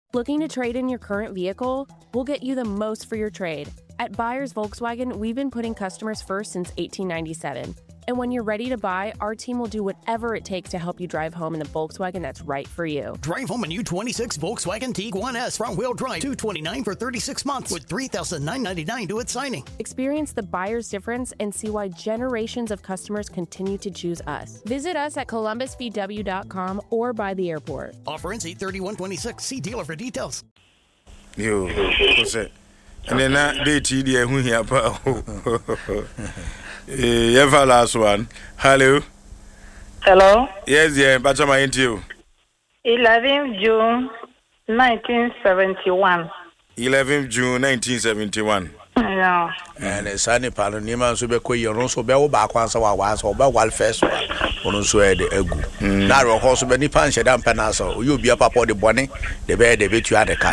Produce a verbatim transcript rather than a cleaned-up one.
Looking to trade in your current vehicle? We'll get you the most for your trade. At Buyers Volkswagen, we've been putting customers first since eighteen ninety-seven. And when you're ready to buy, our team will do whatever it takes to help you drive home in the Volkswagen that's right for you. Drive home a new twenty-six Volkswagen Tiguan S front-wheel drive, two hundred twenty-nine dollars for thirty-six months with three thousand nine hundred ninety-nine dollars to its signing. Experience the buyer's difference and see why generations of customers continue to choose us. Visit us at columbus v w dot com or by the airport. Offer ends eight thirty-one twenty-six. See dealer for details. Yo, what's it? And then that day, T D, who here? Yeah, last one. Hello. Hello. Yes, yeah, but I'm into you. eleventh June nineteen seventy-one. eleventh June nineteen seventy-one. Yeah. And a sunny panonima so be quay or so be back once a while so by while first one so the egu. Now, horse be any punch a damp and answer. You'll be up upon the bonnet, the bed, the bit you had a car.